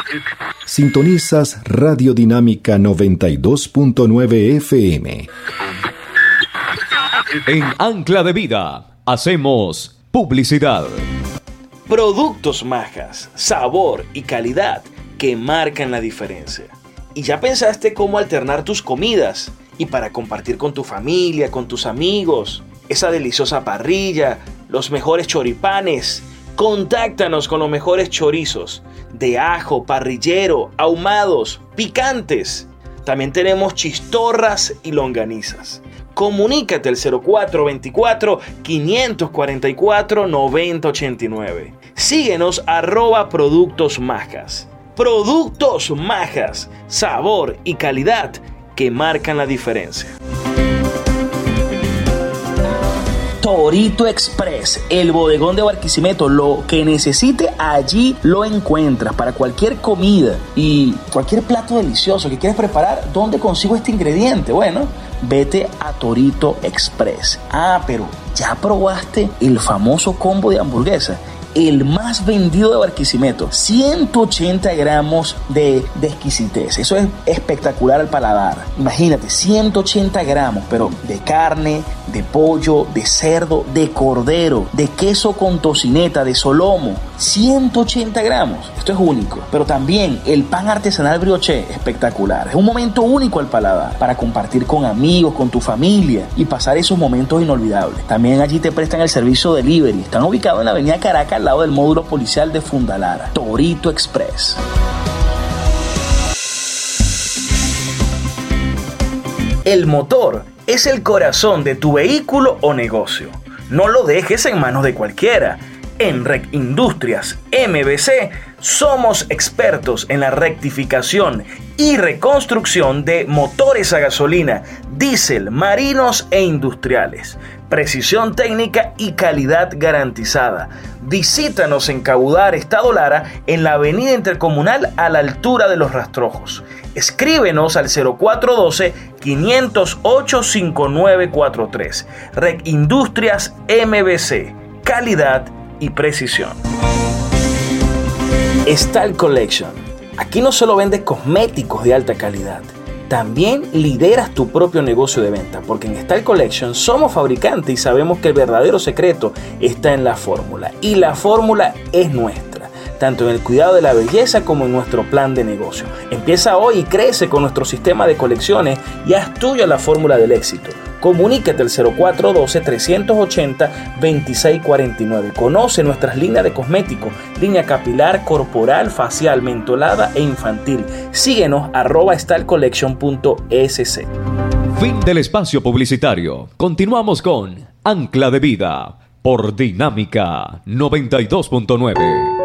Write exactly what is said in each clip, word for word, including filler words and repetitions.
Sintonizas Radiodinámica noventa y dos punto nueve F M. En Ancla de Vida hacemos publicidad. Productos Majas, sabor y calidad que marcan la diferencia. ¿Y ya pensaste cómo alternar tus comidas? Y para compartir con tu familia, con tus amigos, esa deliciosa parrilla, los mejores choripanes. Contáctanos con los mejores chorizos de ajo, parrillero, ahumados, picantes. También tenemos chistorras y longanizas. Comunícate al cero cuatro veinticuatro, quinientos cuarenta y cuatro, noventa ochenta y nueve. Síguenos arroba Productos Majas. Productos Majas, sabor y calidad que marcan la diferencia. Torito Express, el bodegón de Barquisimeto. Lo que necesite allí lo encuentras para cualquier comida y cualquier plato delicioso que quieras preparar. ¿Dónde consigo este ingrediente? Bueno, vete a Torito Express. Ah, pero ¿ya probaste el famoso combo de hamburguesa? El más vendido de Barquisimeto, ciento ochenta gramos de, de exquisitez. Eso es espectacular al paladar. Imagínate, ciento ochenta gramos, pero de carne, de pollo, de cerdo, de cordero, de queso con tocineta, de solomo. ciento ochenta gramos. Esto es único. Pero también el pan artesanal brioché, espectacular. Es un momento único al paladar para compartir con amigos, con tu familia y pasar esos momentos inolvidables. También allí te prestan el servicio delivery. Están ubicados en la avenida Caracas, al lado del módulo policial de Fundalara. Torito Express. El motor es el corazón de tu vehículo o negocio. No lo dejes en manos de cualquiera. En Rec Industrias M B C somos expertos en la rectificación y reconstrucción de motores a gasolina, diésel, marinos e industriales. Precisión técnica y calidad garantizada. Visítanos en Cabudare, Estado Lara, en la avenida Intercomunal a la altura de Los Rastrojos. Escríbenos al cero cuatro uno dos, cinco cero ocho, cinco nueve cuatro tres. Rec Industrias M B C. Calidad y precisión. Style Collection. Aquí no solo vendes cosméticos de alta calidad, también lideras tu propio negocio de venta, porque en Style Collection somos fabricantes y sabemos que el verdadero secreto está en la fórmula, y la fórmula es nuestra, tanto en el cuidado de la belleza como en nuestro plan de negocio. Empieza hoy y crece con nuestro sistema de colecciones y haz tuya la fórmula del éxito. Comunícate al cero cuatro uno dos, tres ocho cero, dos seis cuatro nueve. Conoce nuestras líneas de cosméticos, línea capilar, corporal, facial, mentolada e infantil. Síguenos arroba stylecollection punto es. Fin del espacio publicitario. Continuamos con Ancla de Vida por Dinámica noventa y dos punto nueve.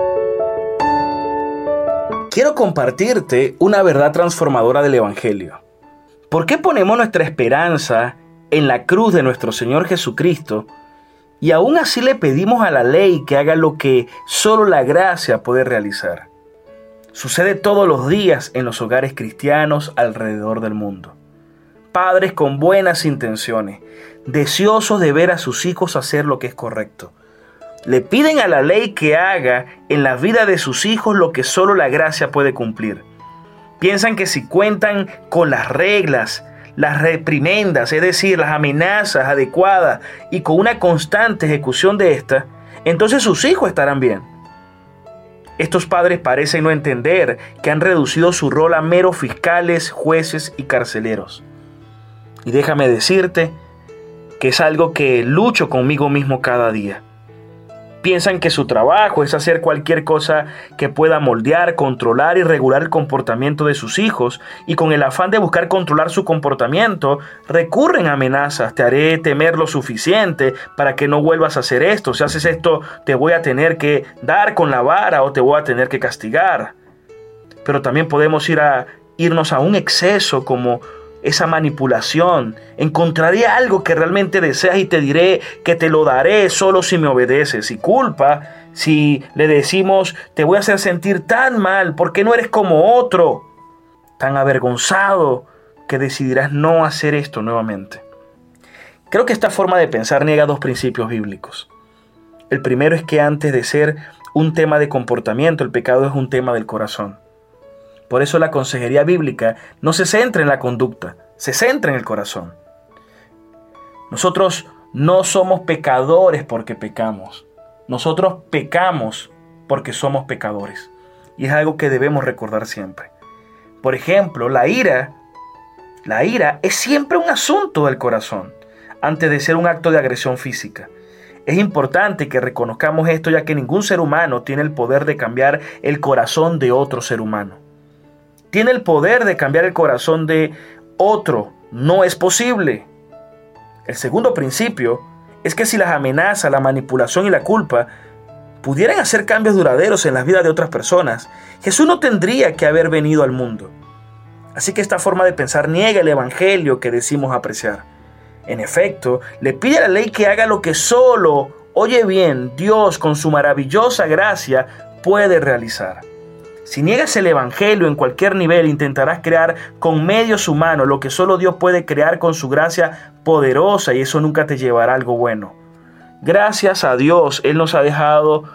Quiero compartirte una verdad transformadora del Evangelio. ¿Por qué ponemos nuestra esperanza en la cruz de nuestro Señor Jesucristo y aún así le pedimos a la ley que haga lo que solo la gracia puede realizar? Sucede todos los días en los hogares cristianos alrededor del mundo. Padres con buenas intenciones, deseosos de ver a sus hijos hacer lo que es correcto, le piden a la ley que haga en la vida de sus hijos lo que solo la gracia puede cumplir. Piensan que si cuentan con las reglas, las reprimendas, es decir, las amenazas adecuadas y con una constante ejecución de estas, entonces sus hijos estarán bien. Estos padres parecen no entender que han reducido su rol a meros fiscales, jueces y carceleros. Y déjame decirte que es algo que lucho conmigo mismo cada día. Piensan que su trabajo es hacer cualquier cosa que pueda moldear, controlar y regular el comportamiento de sus hijos, y con el afán de buscar controlar su comportamiento, recurren a amenazas. Te haré temer lo suficiente para que no vuelvas a hacer esto. Si haces esto, te voy a tener que dar con la vara o te voy a tener que castigar. Pero también podemos ir a, irnos a un exceso como esa manipulación. Encontraré algo que realmente deseas y te diré que te lo daré solo si me obedeces. Y culpa si le decimos te voy a hacer sentir tan mal porque no eres como otro, tan avergonzado que decidirás no hacer esto nuevamente. Creo que esta forma de pensar niega dos principios bíblicos. El primero es que antes de ser un tema de comportamiento, el pecado es un tema del corazón. Por eso la consejería bíblica no se centra en la conducta, se centra en el corazón. Nosotros no somos pecadores porque pecamos. Nosotros pecamos porque somos pecadores. Y es algo que debemos recordar siempre. Por ejemplo, la ira, la ira es siempre un asunto del corazón, antes de ser un acto de agresión física. Es importante que reconozcamos esto, ya que ningún ser humano tiene el poder de cambiar el corazón de otro ser humano. Tiene el poder de cambiar el corazón de otro. No es posible. El segundo principio es que si las amenazas, la manipulación y la culpa pudieran hacer cambios duraderos en las vidas de otras personas, Jesús no tendría que haber venido al mundo. Así que esta forma de pensar niega el evangelio que decimos apreciar. En efecto, le pide a la ley que haga lo que solo, oye bien, Dios con su maravillosa gracia puede realizar. Si niegas el evangelio en cualquier nivel, intentarás crear con medios humanos lo que solo Dios puede crear con su gracia poderosa, y eso nunca te llevará a algo bueno. Gracias a Dios, Él nos ha dejado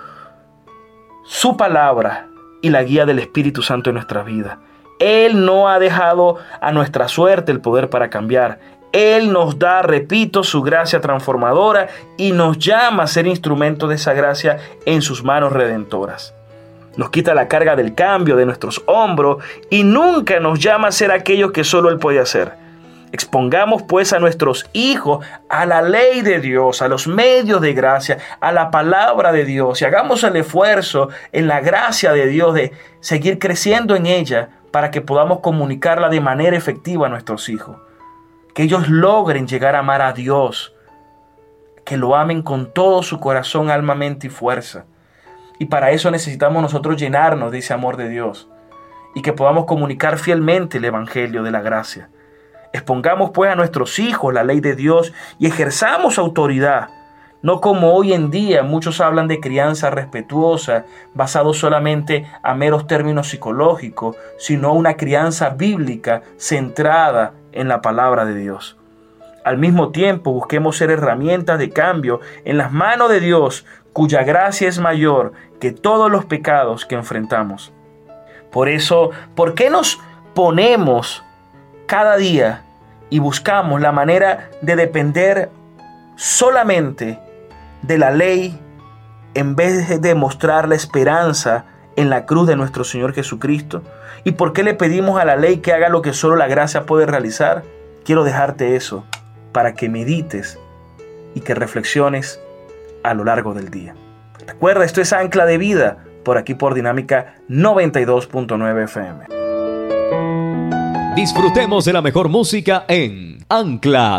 su palabra y la guía del Espíritu Santo en nuestra vida. Él no ha dejado a nuestra suerte el poder para cambiar. Él nos da, repito, su gracia transformadora y nos llama a ser instrumentos de esa gracia en sus manos redentoras. Nos quita la carga del cambio de nuestros hombros y nunca nos llama a ser aquello que solo Él puede hacer. Expongamos pues a nuestros hijos a la ley de Dios, a los medios de gracia, a la palabra de Dios, y hagamos el esfuerzo en la gracia de Dios de seguir creciendo en ella para que podamos comunicarla de manera efectiva a nuestros hijos. Que ellos logren llegar a amar a Dios, que lo amen con todo su corazón, alma, mente y fuerza. Y para eso necesitamos nosotros llenarnos de ese amor de Dios y que podamos comunicar fielmente el evangelio de la gracia. Expongamos pues a nuestros hijos la ley de Dios y ejerzamos autoridad, no como hoy en día muchos hablan de crianza respetuosa, basado solamente a meros términos psicológicos, sino una crianza bíblica centrada en la palabra de Dios. Al mismo tiempo, busquemos ser herramientas de cambio en las manos de Dios, cuya gracia es mayor que todos los pecados que enfrentamos. Por eso, ¿por qué nos ponemos cada día y buscamos la manera de depender solamente de la ley en vez de mostrar la esperanza en la cruz de nuestro Señor Jesucristo? ¿Y por qué le pedimos a la ley que haga lo que solo la gracia puede realizar? Quiero dejarte eso para que medites y que reflexiones a lo largo del día. Recuerda, esto es Ancla de Vida, por aquí por Dinámica noventa y dos punto nueve F M. Disfrutemos de la mejor música en Ancla